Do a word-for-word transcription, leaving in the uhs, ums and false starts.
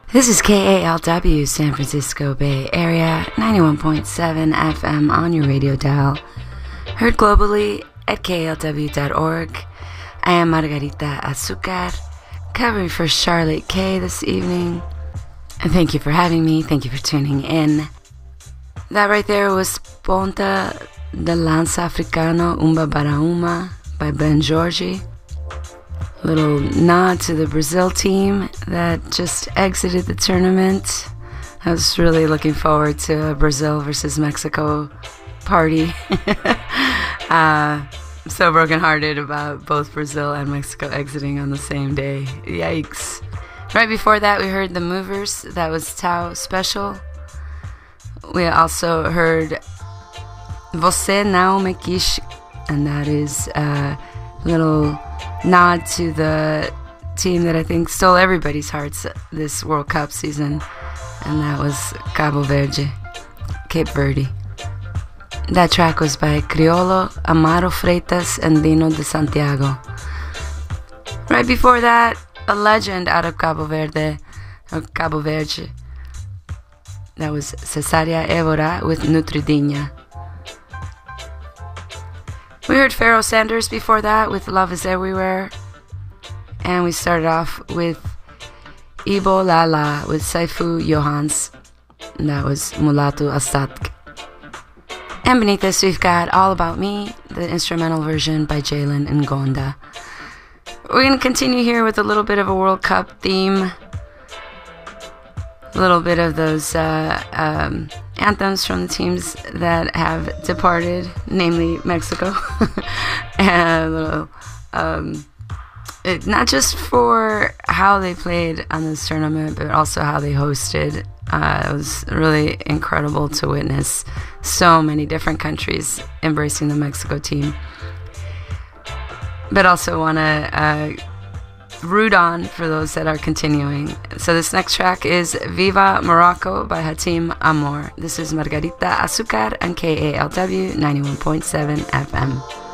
This is K A L W, San Francisco Bay Area, ninety-one point seven F M on your radio dial. Heard globally at K A L W dot org. I am Margarita Azucar, covering for Charlotte K this evening. And thank you for having me. Thank you for tuning in. That right there was Ponta de Lança Africano Umba Barauma by Ben Georgi. Little nod to the Brazil team that just exited the tournament. I was really looking forward to a Brazil versus Mexico party. uh, I'm so brokenhearted about both Brazil and Mexico exiting on the same day. Yikes. Right before that, we heard The Movers. That was Tao Special. We also heard Você Não Me Quis, and that is a little nod to the team that I think stole everybody's hearts this World Cup season, and that was Cabo Verde, Cape Verde. That track was by Criolo, Amaro Freitas, and Dino de Santiago. Right before that, a legend out of Cabo Verde, or Cabo Verde. That was Cesaria Évora with Nutridinha. We heard Pharoah Sanders before that with Love Is Everywhere. And we started off with Ibo Lala with Saifu Johans. And that was Mulatu Astatk. And beneath this we've got All About Me, the instrumental version by Jalen and Gonda. We're going to continue here with a little bit of a World Cup theme. A little bit of those uh, um, anthems from the teams that have departed, namely Mexico. And a little, um, it, not just for how they played on this tournament, but also how they hosted. Uh, it was really incredible to witness so many different countries embracing the Mexico team. But also want to uh, root on for those that are continuing. So this next track is Viva Morocco by Hatim Amor. This is Margarita Azucar on K A L W ninety-one point seven F M.